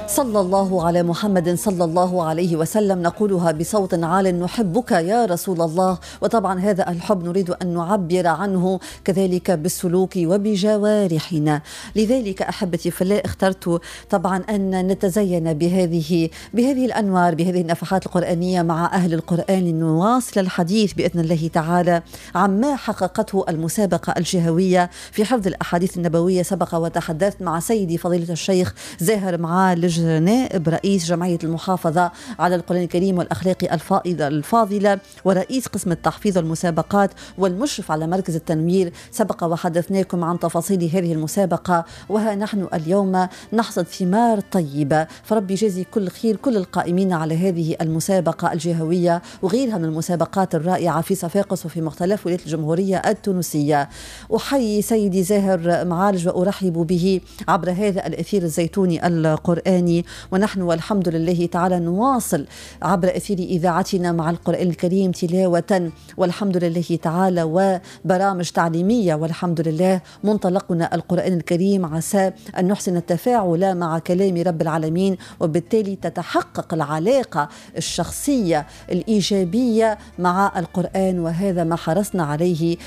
صلى الله على محمد صلى الله عليه وسلم، نقولها بصوت عال: نحبك يا رسول الله. وطبعا هذا الحب نريد أن نعبر عنه كذلك بالسلوك وبجوارحنا. لذلك أحبتي في الله اخترت طبعا أن نتزين بهذه الأنوار، بهذه النفحات القرآنية مع أهل القرآن، نواصل الحديث بإذن الله تعالى عما حققته المسابقة الجهوية في حفظ الأحاديث النبوية. سبق وتحدثت مع سيدي فضيلة الشيخ زاهر معالج، نائب رئيس جمعية المحافظة على القرآن الكريم والأخلاق الفاضلة، ورئيس قسم التحفيظ والمسابقات والمشرف على مركز التنوير. سبق وحدثناكم عن تفاصيل هذه المسابقة، وها نحن اليوم نحصد ثمار طيبة. فربي يجازي كل خير كل القائمين على هذه المسابقة الجهوية وغيرها من المسابقات الرائعة في صفاقس وفي مختلف ولايات الجمهورية التونسية. أحيي سيدي زاهر معالج وأرحب به عبر هذا الأثير الزيتوني القرآني، ونحن والحمد لله تعالى نواصل عبر أثير إذاعتنا مع القرآن الكريم تلاوة والحمد لله تعالى، وبرامج تعليمية والحمد لله. منطلقنا القرآن الكريم، عسى أن نحسن التفاعل مع كلام رب العالمين، وبالتالي تتحقق العلاقة الشخصية الإيجابية مع القرآن. وهذا ما حرصنا عليه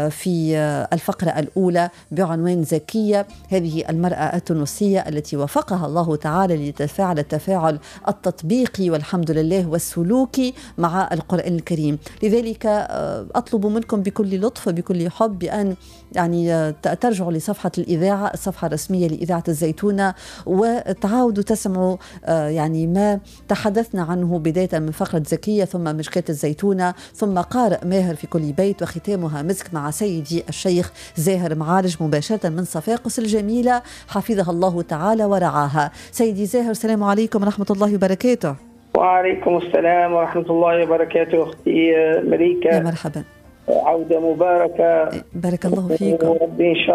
في الفقرة الأولى بعنوان زكية، هذه المرأة التونسية التي وفقها الله تعالى لتفاعل التفاعل التطبيقي والحمد لله والسلوكي مع القرآن الكريم. لذلك أطلب منكم بكل لطف بكل حب بأن يعني ترجعوا لصفحة الإذاعة، الصفحة الرسمية لإذاعة الزيتونة، وتعاودوا تسمعوا يعني ما تحدثنا عنه بداية من فقرة زكية، ثم مشكاة الزيتونة، ثم قارئ ماهر في كل بيت، وختامها مسك مع سيدي الشيخ زاهر معالج مباشرة من صفاقس الجميلة حفظها الله تعالى ورعاها. سيدي زاهر، السلام عليكم ورحمة الله وبركاته. وعليكم السلام ورحمة الله وبركاته. أختي مليكة، يا مرحبا، عودة مباركة، بارك الله فيكم. وربي إن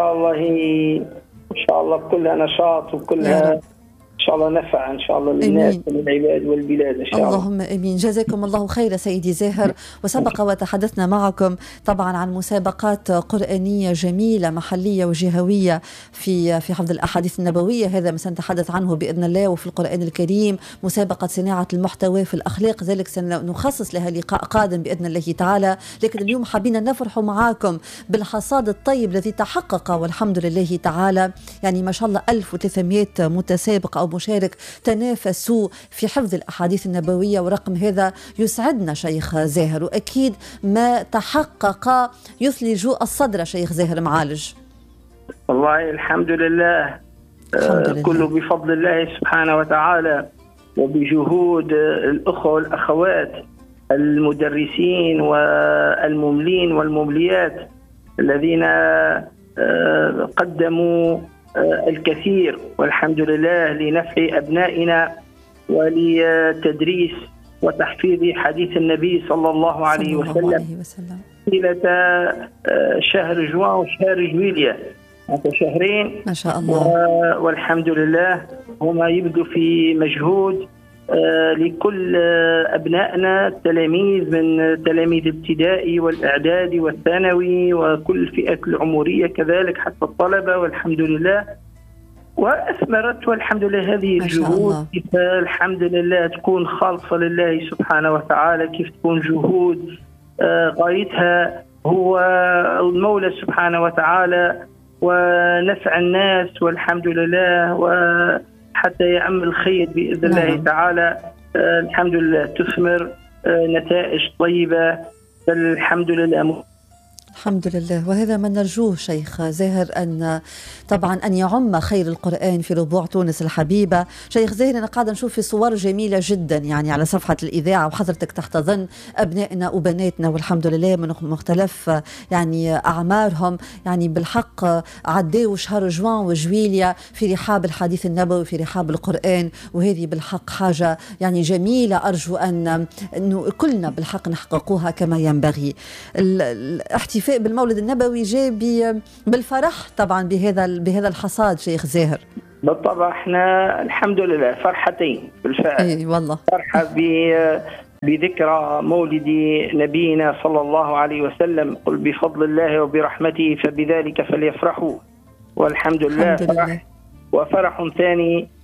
شاء الله بكلها نشاط وكلها إن شاء الله نفع إن شاء الله للناس والعباد والبلاد إن شاء الله. اللهم آمين. جزاكم الله خير سيدي زاهر. وسبق وتحدثنا معكم طبعا عن مسابقات قرآنية جميلة محلية وجهوية في حفظ الأحاديث النبوية، هذا ما سنتحدث عنه بإذن الله. وفي القرآن الكريم مسابقة صناعة المحتوى في الأخلاق، ذلك سنخصص لها لقاء قادم بإذن الله تعالى. لكن اليوم حابين نفرح معكم بالحصاد الطيب الذي تحقق والحمد لله تعالى. يعني ما شاء الله 1300 متسابق أو مشارك تنافسوا في حفظ الأحاديث النبوية، ورقم هذا يسعدنا شيخ زاهر، وأكيد ما تحقق يثلج الصدر شيخ زاهر معالج. والله الحمد لله، كله بفضل الله سبحانه وتعالى وبجهود الأخوة والأخوات المدرسين والمملين والممليات الذين قدموا الكثير والحمد لله لنفع أبنائنا ولتدريس وتحفيظ حديث النبي صلى الله عليه وسلم طيلة شهر جوان وشهر جويلية، شهرين ما شاء الله. والحمد لله هما يبدو في مجهود لكل أبنائنا التلاميذ من تلاميذ الابتدائي والإعدادي والثانوي وكل الفئات العمرية كذلك حتى الطلبة، والحمد لله. وأثمرت والحمد لله هذه الجهود، كيف الحمد لله تكون خالصة لله سبحانه وتعالى، كيف تكون جهود غايتها هو المولى سبحانه وتعالى ونفع الناس والحمد لله، وحتى يعم الخير بإذن الله تعالى. الحمد لله تثمر نتائج طيبة الحمد لله. الحمد لله. وهذا ما نرجوه شيخ زاهر، أن طبعا أن يعم خير القرآن في ربوع تونس الحبيبة. شيخ زاهر، أنا قاعدة نشوف في صور جميلة جدا يعني على صفحة الإذاعة، وحضرتك تحتضن أبنائنا وبناتنا والحمد لله من مختلف يعني أعمارهم، يعني بالحق عداوا شهر جوان وجويليا في رحاب الحديث النبوي، في رحاب القرآن، وهذه بالحق حاجة يعني جميلة. أرجو أنه كلنا بالحق نحققوها كما ينبغي. الاحتفال بالمولد النبوي جاء بالفرح طبعا بهذا الحصاد شيخ زاهر. بالطبع احنا الحمد لله فرحتين بالفعل. اي والله. فرحة بذكرى مولد نبينا صلى الله عليه وسلم، قل بفضل الله وبرحمته فبذلك فليفرحوا، والحمد لله فرح. وفرح ثاني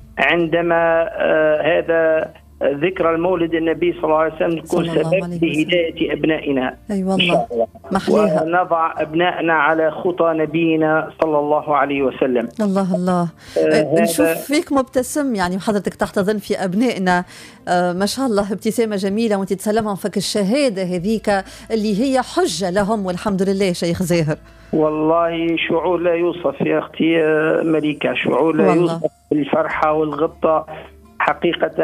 عندما هذا ذكرى المولد النبي صلى الله عليه وسلم يكون سبب لهداية أبنائنا. أي والله محليها. ونضع أبنائنا على خطى نبينا صلى الله عليه وسلم. الله الله. نشوف فيك مبتسم، يعني حضرتك تحتضن في أبنائنا ما شاء الله، ابتسامة جميلة، وانت تسلمهم فك الشهادة هذيك اللي هي حجة لهم، والحمد لله شيخ زاهر. والله شعور لا يوصف يا أختي مليكة، شعور لا يوصف بالفرحة والغبطة حقيقة.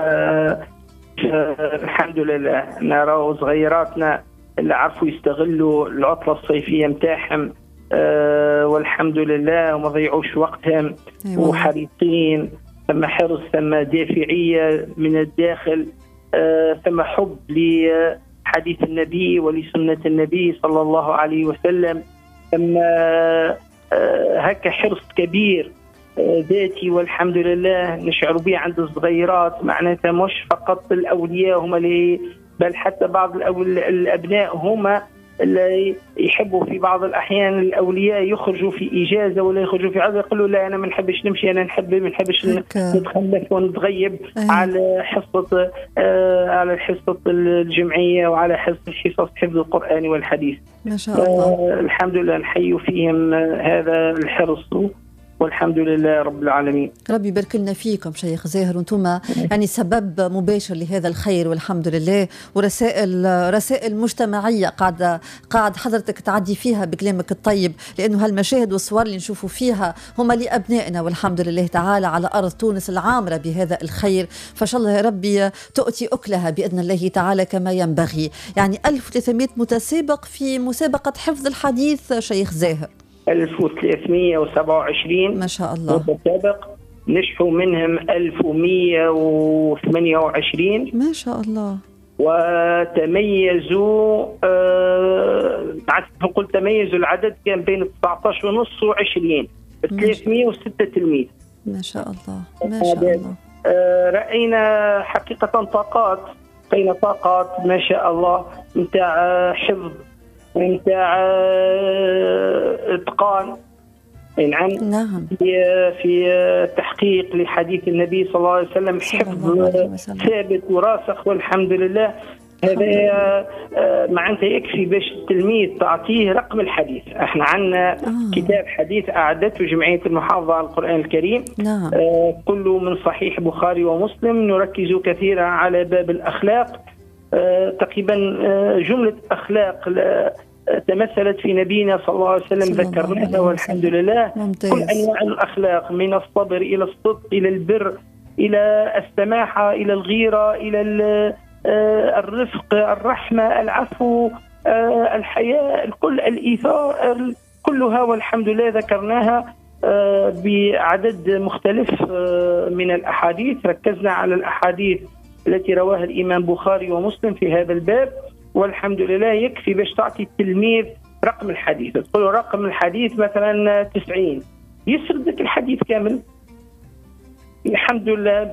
الحمد لله نرى صغيراتنا اللي عرفوا يستغلوا العطلة الصيفية متاحهم والحمد لله وما ضيعوش وقتهم وحريصين. ثم حرص، ثم دافعية من الداخل، ثم حب لحديث النبي ولسنة النبي صلى الله عليه وسلم، ثم هكا حرص كبير ذاتي والحمد لله نشعر به عند الصغيرات. معناتها مش فقط الأولياء هم اللي، بل حتى بعض الأبناء هم اللي يحبوا في بعض الأحيان الأولياء يخرجوا في إجازة ولا يخرجوا في عزة يقولوا لا أنا ما نحبش نمشي، أنا ما نحبش نتخلف ونتغيب على الحصة الجمعية وعلى حصص حفظ القرآن والحديث. ما شاء الله. الحمد لله نحيي فيهم هذا الحرص والحمد لله رب العالمين. ربي يبارك لنا فيكم شيخ زاهر، وانتم يعني سبب مباشر لهذا الخير والحمد لله. ورسائل مجتمعية قاعد حضرتك تعدي فيها بكلامك الطيب، لأنه هالمشاهد والصور اللي نشوفوا فيها هم لأبنائنا والحمد لله تعالى على أرض تونس العامرة بهذا الخير. فشاء الله يا ربي تؤتي أكلها بإذن الله تعالى كما ينبغي. يعني 1300 متسابق في مسابقة حفظ الحديث شيخ زاهر. 1327 ما شاء الله متسابق، نجحوا منهم 1128 ما شاء الله، وتميزوا نقول تميزوا العدد كان بين 19 ونص و20 306 تلميذ. ما شاء الله ما شاء الله. رأينا حقيقة طاقات ما شاء الله متاع حفظ ومتاع اتقان. نعم. في تحقيق لحديث النبي صلى الله عليه وسلم، حفظ ثابت وراسخ والحمد لله. هذا معناتها يكفي باش التلميذ تعطيه رقم الحديث. احنا عندنا كتاب حديث أعدته جمعية المحافظة على القرآن الكريم. نعم. كله من صحيح بخاري ومسلم. نركز كثيرا على باب الأخلاق، تقريبا جملة أخلاق تمثلت في نبينا صلى الله عليه وسلم ذكرناها والحمد لله. كل أنواع الأخلاق، من الصبر إلى الصدق إلى البر إلى السماحة إلى الغيرة إلى الرفق الرحمة العفو الحياء، كل الإيثار كلها والحمد لله ذكرناها بعدد مختلف من الأحاديث. ركزنا على الأحاديث التي رواها الإمام بخاري ومسلم في هذا الباب والحمد لله. يكفي باش تعطي التلميذ رقم الحديث، تقول رقم الحديث مثلا 90 يسرد لك الحديث كامل الحمد لله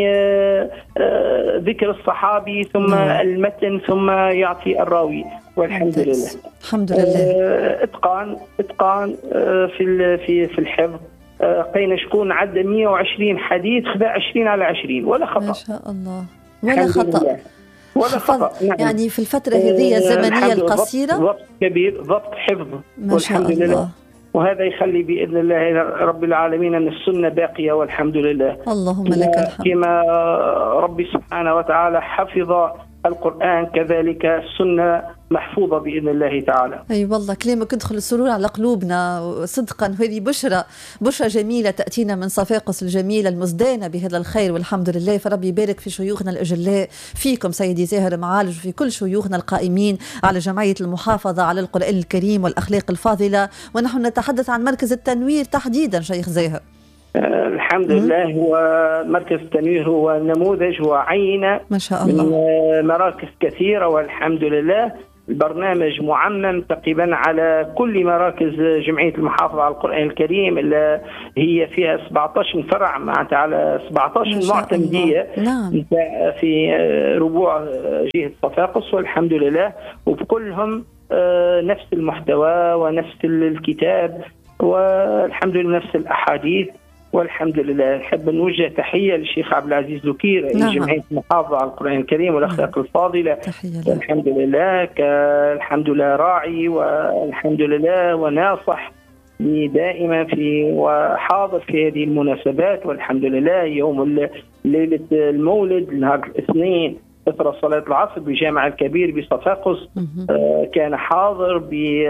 بذكر الصحابي ثم المتن ثم يعطي الراوي والحمد لله. الحمد لله. اتقان في الحفظ. قينا شكون عدى 120 حديث خذا 20 على 20 ولا خطأ. ما شاء الله ولا خطأ ولا خطأ. نعم. يعني في الفترة هذه الزمنية القصيرة ضبط كبير، ضبط حفظ والحمد لله. وهذا يخلي بإذن الله رب العالمين أن السنة باقية والحمد لله. اللهم لك الحمد. كما ربي سبحانه وتعالى حفظ القرآن كذلك السنة محفوظة بإذن الله تعالى. أي والله كلامك يدخل السرور على قلوبنا صدقا. هذه بشرى جميلة تأتينا من صفاقس الجميلة المزدانة بهذا الخير والحمد لله. فربي يبارك في شيوخنا الأجلاء، فيكم سيدي زاهر معالج، وفي كل شيوخنا القائمين على جمعية المحافظة على القرآن الكريم والأخلاق الفاضلة. ونحن نتحدث عن مركز التنوير تحديدا شيخ زاهر. الحمد لله. هو مركز التنوير هو نموذج وعينة ما شاء الله من مراكز كثيرة والحمد لله. البرنامج معمم تقريبا على كل مراكز جمعية المحافظة على القرآن الكريم اللي هي فيها 17 فرع معناتها على 17 معتمدية. نعم. في ربوع جهة صفاقس والحمد لله. وبكلهم نفس المحتوى ونفس الكتاب والحمد لله نفس الأحاديث. والحمد لله. نحب نوجه تحية للشيخ عبد العزيز زكير رئيس جمعية المحافظة على القرآن الكريم والأخلاق الفاضلة. الحمد لله الحمد لله راعي والحمد لله وناصح دائما في وحاضر في هذه المناسبات. والحمد لله يوم ليلة المولد نهار الاثنين إثر صلاة العصر بجامع الكبير بصفاقس كان حاضر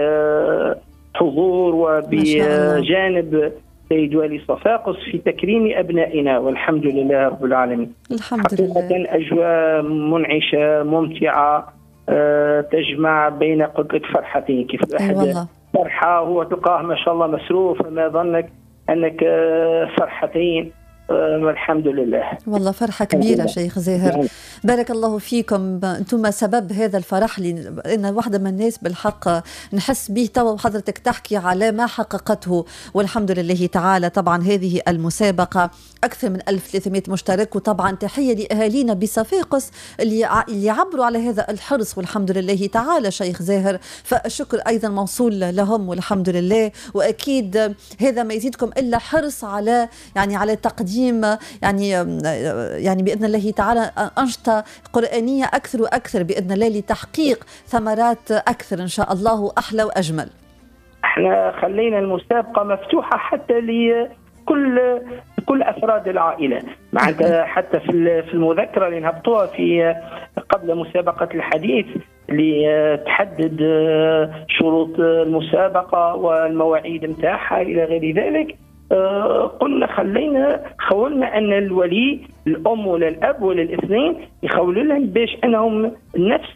بحضور وبجانب سيد والي صفاقس في تكريم أبنائنا والحمد لله رب العالمين. الحمد لله. حقيقة أجواء منعشة ممتعة تجمع بين قلت لك فرحتين. كيف الواحد فرحة هو تلقاه ما شاء الله مسروف فما ظنك أنك فرحتين. والحمد لله والله فرحة كبيرة شيخ زاهر. بارك الله فيكم. أنتم سبب هذا الفرح لأن واحدة من الناس بالحق نحس به توا وحضرتك تحكي على ما حققته والحمد لله تعالى. طبعا هذه المسابقة أكثر من 1300 مشترك وطبعا تحية لأهالينا بصفاقس اللي عبروا على هذا الحرص والحمد لله تعالى شيخ زاهر. فالشكر أيضا موصول لهم والحمد لله. وأكيد هذا ما يزيدكم إلا حرص على تقديم يعني بإذن الله تعالى أنشطة قرآنية أكثر وأكثر بإذن الله لتحقيق ثمرات أكثر إن شاء الله وأحلى وأجمل. احنا خلينا المسابقة مفتوحة حتى لكل أفراد العائلة معناتها حتى في المذكرة اللي نهبطوها في قبل مسابقة الحديث لتحدد شروط المسابقة والمواعيد متاعها إلى غير ذلك. قلنا خولنا أن الولي الأم ولا الأب ولا الاثنين يخولوا لهم باش أنهم نفس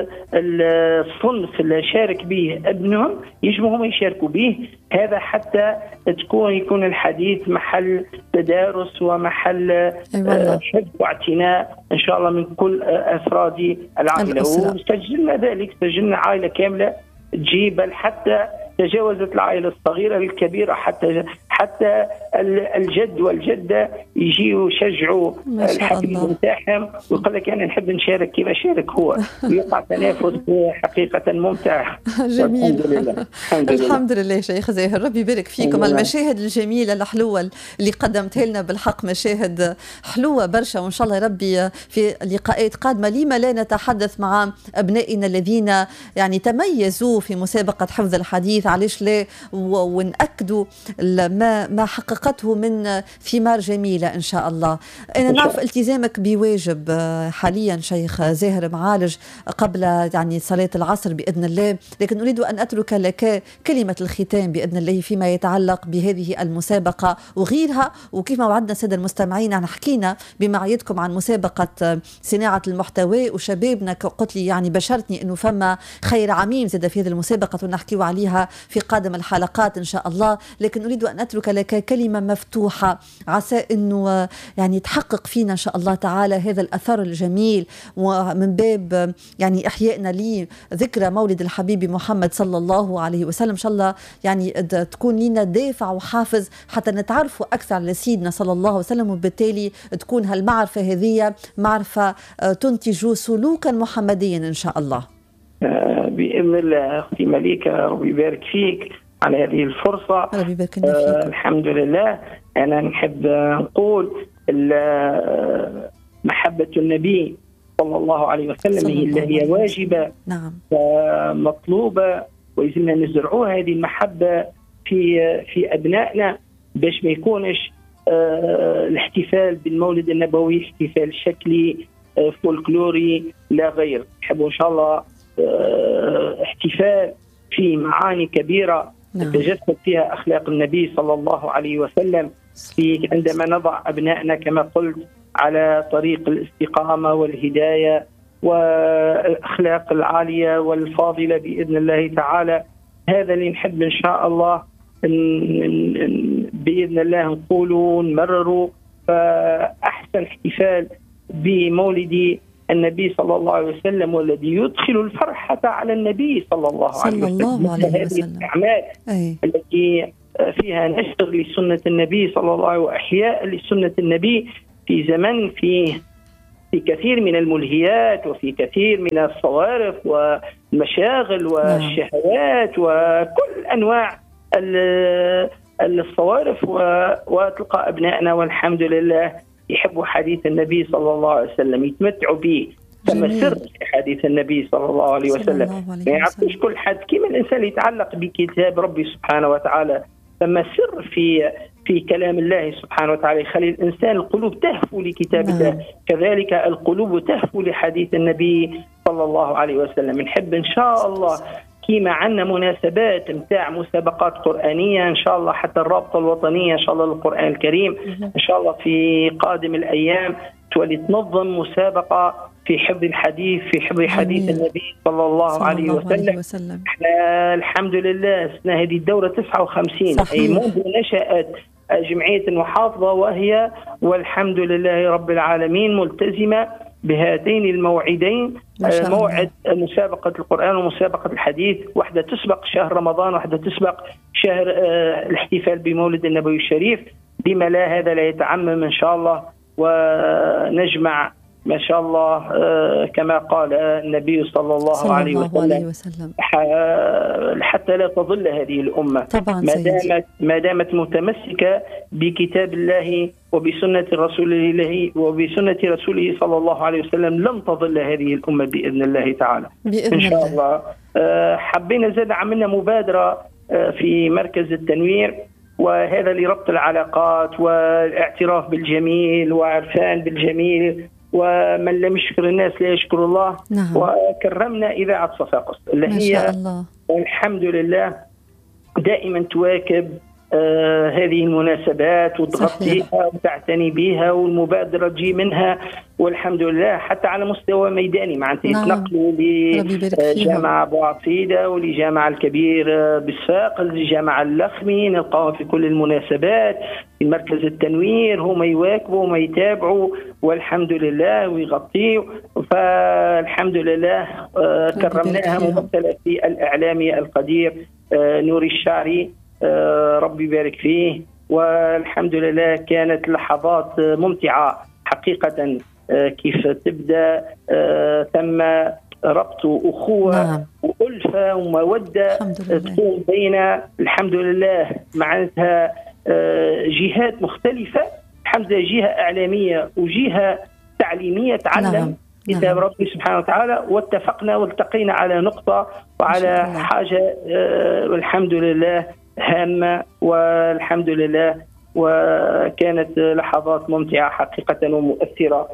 الصنف اللي شارك به ابنهم يجمعهم يشاركوا به. هذا حتى يكون الحديث محل تدارس ومحل حفظ واعتناء إن شاء الله من كل أفراد العائلة. وسجلنا ذلك سجلنا عائلة كاملة تجي بل حتى تجاوزت العائلة الصغيرة للكبيرة حتى الجد والجدة يجيوا يشجعوا الحفيد نتاعهم ويقول لك أنا نحب نشارك كيف شارك هو ويقع تنافس حقيقة ممتع. جميل. الحمد لله شيخ زاهر ربي يبارك فيكم. المشاهد الجميلة الحلوة اللي قدمتها لنا بالحق مشاهد حلوة برشا وإن شاء الله ربي في لقاءات قادمة لما لا نتحدث مع أبنائنا الذين يعني تميزوا في مسابقة حفظ الحديث علاش لا ونأكدوا ما حققته من ثمار جميلة إن شاء الله. أنا نعرف التزامك بواجب حاليا شيخ زاهر معالج قبل يعني صلاة العصر بإذن الله، لكن أريد أن أترك لك كلمة الختام بإذن الله فيما يتعلق بهذه المسابقة وغيرها. وكيف ما وعدنا السادة المستمعين عن حكينا بمعيتكم عن مسابقة صناعة المحتوى وشبابنا قلت لي يعني بشرتني أنه فما خير عميم زاد في هذه المسابقة ونحكي عليها في قادم الحلقات إن شاء الله. لكن أريد أن أترك لك كلمة مفتوحة عسى أنه يعني تحقق فينا إن شاء الله تعالى هذا الأثر الجميل ومن باب يعني إحيائنا لي ذكرى مولد الحبيب محمد صلى الله عليه وسلم. إن شاء الله يعني تكون لنا دافع وحافز حتى نتعرفوا أكثر على سيدنا صلى الله عليه وسلم وبالتالي تكون هالمعرفة هذه معرفة تنتج سلوكا محمديا إن شاء الله. بإذن الله أختي مليكة ربي يبارك فيك على هذه الفرصة. ربي يبارك فيك. الحمد لله. أنا نحب نقول محبة النبي صلى الله عليه وسلم هي واجبة نعم مطلوبة ويزلنا نزرعوها هذه المحبة في أبنائنا باش ما يكونش الاحتفال بالمولد النبوي احتفال شكلي فولكلوري لا غير. نحبوا إن شاء الله احتفال في معاني كبيرة تجسد فيها أخلاق النبي صلى الله عليه وسلم عندما نضع أبنائنا كما قلت على طريق الاستقامة والهداية والأخلاق العالية والفاضلة بإذن الله تعالى. هذا اللي نحب إن شاء الله بإذن الله نقولوا ونمرروا. فأحسن احتفال بمولد النبي صلى الله عليه وسلم والذي يدخل الفرحة على النبي صلى الله عليه وسلم. هذه الأعمال التي فيها نشر لسنة النبي صلى الله عليه وسلم وإحياء لسنة النبي في زمن فيه في كثير من الملهيات وفي كثير من الصوارف والمشاغل والشهوات وكل أنواع الصوارف وتلقى أبنائنا والحمد لله يحبوا حديث النبي صلى الله عليه وسلم، يتمتعوا به. ثم سر في حديث النبي صلى الله عليه وسلم، ما يعطيش كل حد كيما الإنسان يتعلق بكتاب ربي سبحانه وتعالى. ثم سر في كلام الله سبحانه وتعالى يخلي الإنسان القلوب تهفو لكتاب الله، كذلك القلوب تهفو لحديث النبي صلى الله عليه وسلم. نحب إن شاء الله كيما عندنا مناسبات متاع مسابقات قرآنية إن شاء الله، حتى الرابطة الوطنية إن شاء الله للقرآن الكريم إن شاء الله في قادم الأيام تولي تنظم مسابقة في حفظ الحديث، في حفظ حديث النبي صلى الله عليه وسلم. احنا الحمد لله السنة هذه الدورة 59 أي منذ نشأت جمعية المحافظة، وهي والحمد لله رب العالمين ملتزمة بهاتين الموعدين، موعد مسابقة القرآن ومسابقة الحديث، واحدة تسبق شهر رمضان واحدة تسبق شهر الاحتفال بمولد النبوي الشريف. لما لا هذا لا يتعمم إن شاء الله، ونجمع ما شاء الله كما قال النبي صلى الله عليه وسلم حتى لا تضل هذه الأمة ما دامت متمسكة بكتاب الله وبسنة رسوله صلى الله عليه وسلم، لن تضل هذه الأمة بإذن الله تعالى إن شاء الله. حبينا زاد عملنا مبادرة في مركز التنوير، وهذا لربط العلاقات والاعتراف بالجميل وعرفان بالجميل، ومن لم يشكر الناس لا يشكر الله. وكرمنا إذاعة صفاقس اللي هي الحمد لله دائما تواكب هذه المناسبات وتغطيها وتعتني بها، والمبادرة تجي منها والحمد لله حتى على مستوى ميداني، معناتها يتنقلوا لجامعة أبو عصيدة ولجامعة الكبير بالساق لجامعة اللخمي، نلقاهم في كل المناسبات في مركز التنوير، هم يواكبوا وما يتابعوا والحمد لله ويغطيوا. فالحمد لله كرمناها ممثلة في الإعلامي القدير نوري الشعري ربي يبارك فيه، والحمد لله كانت لحظات ممتعة حقيقة. كيف تبدأ ثم ربط أخوة وألفة ومودة تكون بين الحمد لله معناتها جهات مختلفة، الحمد لله جهة إعلامية وجهة تعليمية تعلم كتاب ربي سبحانه وتعالى، واتفقنا والتقينا على نقطة وعلى حاجة والحمد لله هامة والحمد لله، وكانت لحظات ممتعة حقيقة ومؤثرة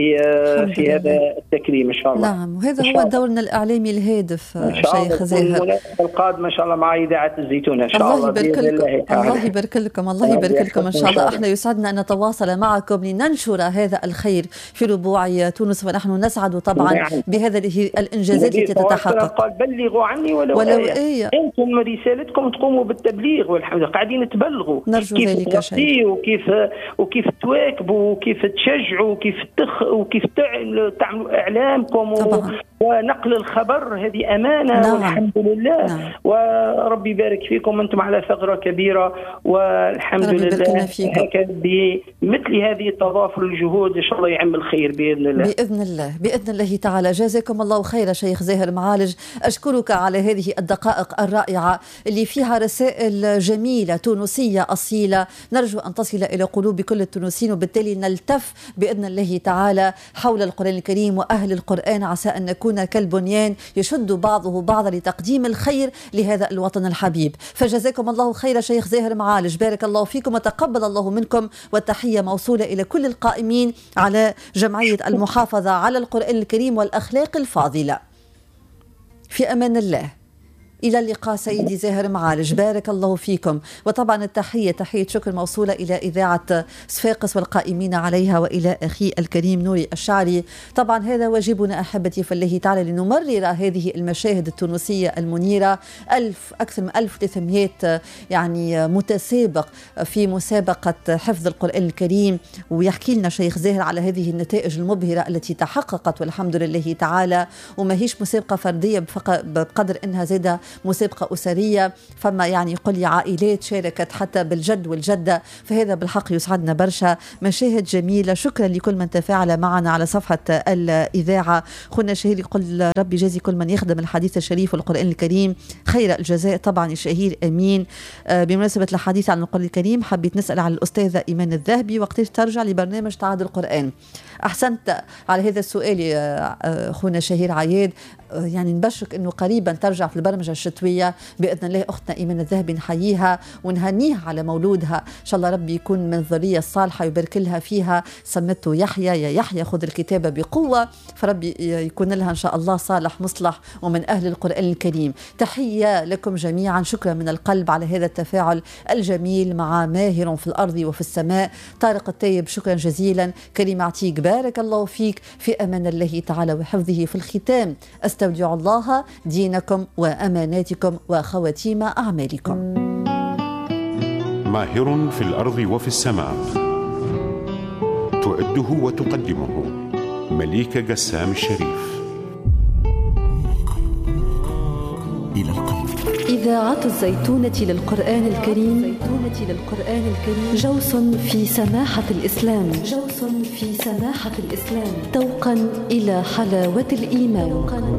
في هذا التكريم إن شاء الله. نعم، وهذا هو دورنا الإعلامي الهادف شيخ زاهر. القادم إن شاء الله مع إذاعة الزيتون إن شاء الله. الله يبارك لكم الله يبارك لكم إن شاء الله. احنا يسعدنا أن نتواصل معكم لننشر هذا الخير في ربوع تونس، ونحن نسعد طبعا بهذه الإنجازات التي تتحقق. قال بلغوا عني ولو آية. أنتم رسالتكم تقوموا بالتبليغ والحمد لله قاعدين تبلغوا. نرجو ذلك شيء. وكيف تواكبوا وكيف تشجعوا وكيف تعملوا إعلامكم ونقل الخبر، هذه أمانة والحمد لله. وربي يبارك فيكم، أنتم على ثغرة كبيرة والحمد لله. هكذا بمثل هذه التضافر الجهود إن شاء الله يعم الخير بإذن الله. بإذن الله تعالى. جزاكم الله خير شيخ زاهر معالج، أشكرك على هذه الدقائق الرائعة اللي فيها رسائل جميلة تونسية أصيلة نرجو أن تصل إلى قلوب كل التونسيين، وبالتالي نلتف بإذن الله تعالى حول القرآن الكريم وأهل القرآن، عسى أن نكون كالبنيان يشد بعضه بعضا لتقديم الخير لهذا الوطن الحبيب. فجزاكم الله خير شيخ زاهر معالج، بارك الله فيكم وتقبل الله منكم، والتحية موصولة إلى كل القائمين على جمعية المحافظة على القرآن الكريم والأخلاق الفاضلة. في أمان الله، إلى اللقاء سيدي زاهر معالج، بارك الله فيكم. وطبعا تحية شكر موصولة إلى إذاعة صفاقس والقائمين عليها، وإلى أخي الكريم نوري الشعري. طبعا هذا واجبنا أحبتي في الله تعالى، لنمرر هذه المشاهد التونسية المنيرة. أكثر من 1300 يعني متسابق في مسابقة حفظ القرآن الكريم، ويحكي لنا شيخ زاهر على هذه النتائج المبهرة التي تحققت والحمد لله تعالى. وما هيش مسابقة فردية بقدر أنها زادة مسابقة أسرية، فما يعني يقول لي عائلات شاركت حتى بالجد والجدة، فهذا بالحق يسعدنا برشا. مشاهد جميلة. شكرا لكل من تفاعل معنا على صفحة الإذاعة. خونا شهير يقول ربي يجازي كل من يخدم الحديث الشريف والقرآن الكريم خير الجزاء. طبعا الشهير أمين. بمناسبة الحديث عن القرآن الكريم حبيت نسأل على الأستاذة إيمان الذهبي وقتاش ترجع لبرنامج تعاد القرآن. أحسنت على هذا السؤال خونا شهير عياد. يعني نبشرك أنه قريبا ترجع في البرمجة الشتوية بإذن الله. أختنا إيمان الذهبي نحييها ونهنيها على مولودها، إن شاء الله ربي يكون من الذرية الصالحة ويبارك لها فيها. سمته يحيى، يا يحيى خذ الكتابة بقوة، فربي يكون لها إن شاء الله صالح مصلح ومن أهل القرآن الكريم. تحية لكم جميعا. شكرا من القلب على هذا التفاعل الجميل مع ماهر في الأرض وفي السماء. طارق الطيب شكرا جزيلا. كريم عتيق بارك الله فيك. في أمان الله تعالى وحفظه. في الختام استودع الله دينكم وأماناتكم وخواتيم أعمالكم. ماهر في الأرض وفي السماء، تعده وتقدمه مليكة قسام الشريف. إلى القلب. إذاعة الزيتونة للقرآن الكريم. جوس في سماحة الإسلام. توقا إلى حلاوة الإيمان.